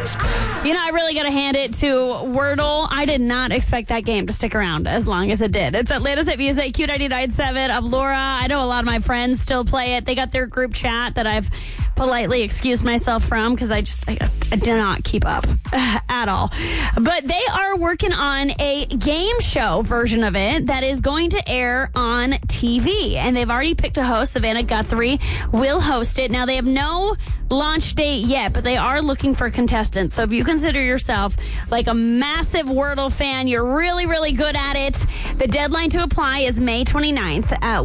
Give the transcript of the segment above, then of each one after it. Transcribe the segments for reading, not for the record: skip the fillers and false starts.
You know, I really got to hand it to Wordle. I did not expect that game to stick around as long as it did. It's Atlanta's Hit Music, Q99.7. I'm Laura. I know a lot of my friends still play it. They got their group chat that I've politely excused myself from because I did not keep up at all. But they are working on a game show version of it that is going to air on TV. And they've already picked a host. Savannah Guthrie will host it. Now, they have no launch date yet, but they are looking for contestants. So if you consider yourself like a massive Wordle fan, you're really, really good at it, the deadline to apply is May 29th at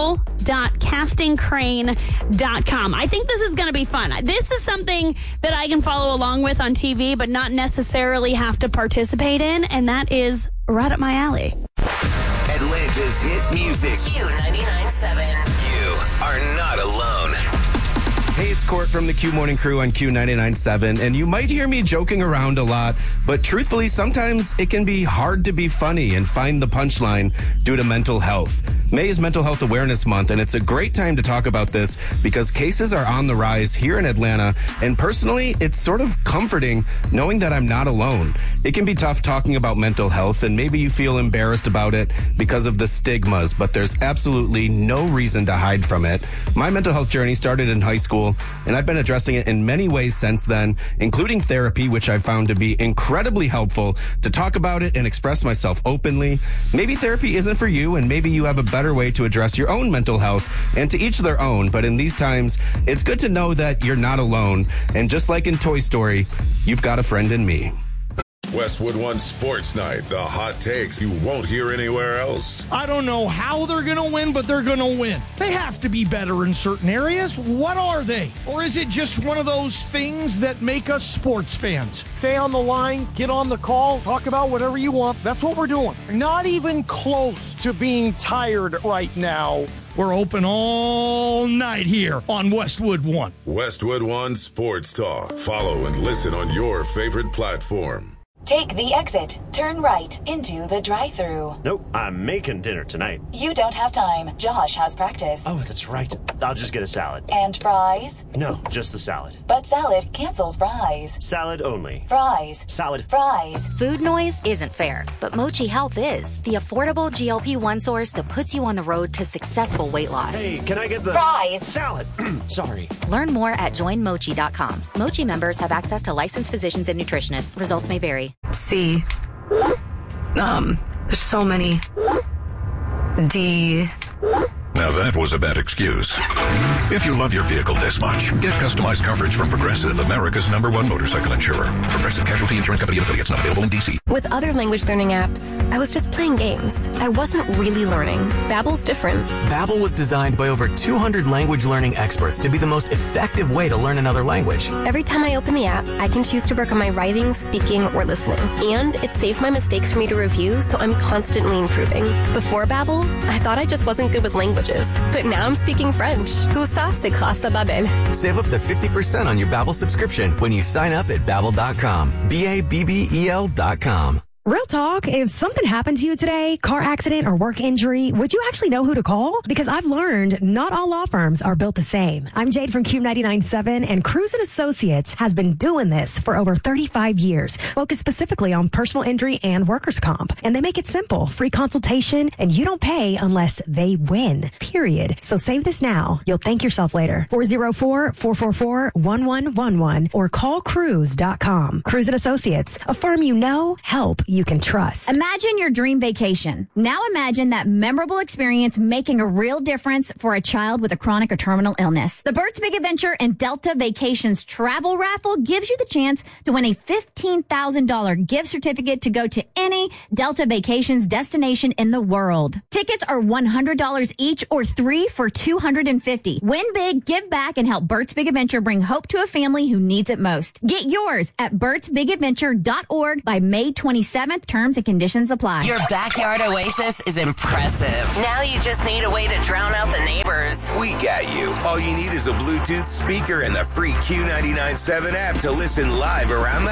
wordle.castingcrane.com. I think this is going to be fun. This is something that I can follow along with on TV, but not necessarily have to participate in, and that is right up my alley. Atlanta's Hit Music. Q99.7. You are not alone. Hey, it's Court from the Q Morning Crew on Q99.7, and you might hear me joking around a lot, but truthfully, sometimes it can be hard to be funny and find the punchline due to mental health. May is Mental Health Awareness Month, and it's a great time to talk about this because cases are on the rise here in Atlanta, and personally, it's sort of comforting knowing that I'm not alone. It can be tough talking about mental health, and maybe you feel embarrassed about it because of the stigmas, but there's absolutely no reason to hide from it. My mental health journey started in high school, and I've been addressing it in many ways since then, including therapy, which I've found to be incredibly helpful to talk about it and express myself openly. Maybe therapy isn't for you, and maybe you have a better way to address your own mental health, and to each their own. But in these times, it's good to know that you're not alone. And just like in Toy Story, you've got a friend in me. Westwood One Sports Night, the hot takes you won't hear anywhere else. I don't know how they're going to win, but they're going to win. They have to be better in certain areas. What are they? Or is it just one of those things that make us sports fans? Stay on the line, get on the call, talk about whatever you want. That's what we're doing. Not even close to being tired right now. We're open all night here on Westwood One. Westwood One Sports Talk. Follow and listen on your favorite platform. Take the exit, turn right into the drive-thru. Nope, I'm making dinner tonight. You don't have time. Josh has practice. Oh, that's right. I'll just get a salad. And fries? No, just the salad. But salad cancels fries. Salad only. Fries. Salad. Fries. Food noise isn't fair, but Mochi Health is. The affordable GLP-1 source that puts you on the road to successful weight loss. Hey, can I get the... Fries. Salad. Sorry. Learn more at joinmochi.com. Mochi members have access to licensed physicians and nutritionists. Results may vary. C. There's so many. D. Now that was a bad excuse. If you love your vehicle this much, get customized coverage from Progressive, America's #1 motorcycle insurer. Progressive Casualty Insurance Company and affiliates, not available in D.C. With other language learning apps, I was just playing games. I wasn't really learning. Babbel's different. Babbel was designed by over 200 language learning experts to be the most effective way to learn another language. Every time I open the app, I can choose to work on my writing, speaking, or listening. And it saves my mistakes for me to review, so I'm constantly improving. Before Babbel, I thought I just wasn't good with languages. But now I'm speaking French. Tout ça, c'est grâce à Babbel. Save up to 50% on your Babbel subscription when you sign up at Babbel.com. Babbel.com. Real talk, if something happened to you today, car accident or work injury, would you actually know who to call? Because I've learned not all law firms are built the same. I'm Jade from Q99.7, and Cruz & Associates has been doing this for over 35 years, focused specifically on personal injury and workers' comp. And they make it simple, free consultation, and you don't pay unless they win, period. So save this now. You'll thank yourself later. 404-444-1111 or call Cruz.com. Cruz & Associates, a firm you know, help you can trust. Imagine your dream vacation. Now imagine that memorable experience making a real difference for a child with a chronic or terminal illness. The Bert's Big Adventure and Delta Vacations Travel Raffle gives you the chance to win a $15,000 gift certificate to go to any Delta Vacations destination in the world. Tickets are $100 each or 3 for $250. Win big, give back, and help Bert's Big Adventure bring hope to a family who needs it most. Get yours at bertsbigadventure.org by May 27th. Terms and conditions apply. Your backyard oasis is impressive. Now you just need a way to drown out the neighbors. We got you. All you need is a Bluetooth speaker and the free Q99.7 app to listen live around the